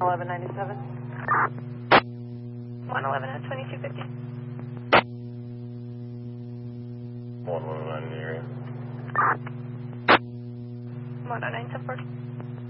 1197. 111 at 2250. 119 in the area. 109 so far.